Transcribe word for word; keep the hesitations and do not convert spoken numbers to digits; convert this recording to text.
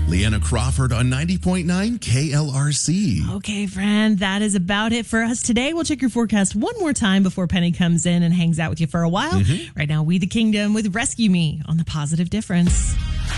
Leanna Crawford on ninety point nine K L R C. Okay, friend, that is about it for us today. We'll check your forecast one more time before Penny comes in and hangs out with you for a while. Mm-hmm. Right now, We the Kingdom with Rescue Me on The Positive Difference.